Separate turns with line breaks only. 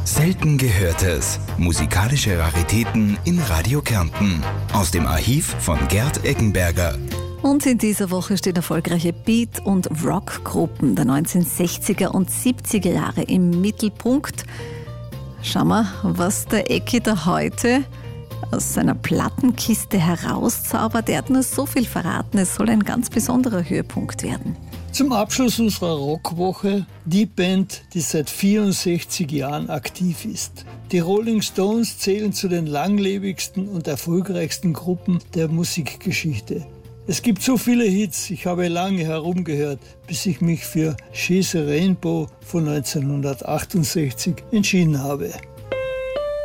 Selten Gehörtes. Musikalische Raritäten in Radio Kärnten. Aus dem Archiv von Gerd Eggenberger.
Und in dieser Woche stehen erfolgreiche Beat- und Rockgruppen der 1960er und 70er Jahre im Mittelpunkt. Schauen wir, was der Ecki da heute aus seiner Plattenkiste herauszaubert. Er hat nur so viel verraten, es soll ein ganz besonderer Höhepunkt werden.
Zum Abschluss unserer Rockwoche die Band, die seit 64 Jahren aktiv ist. Die Rolling Stones zählen zu den langlebigsten und erfolgreichsten Gruppen der Musikgeschichte. Es gibt so viele Hits, ich habe lange herumgehört, bis ich mich für She's a Rainbow von 1968 entschieden habe.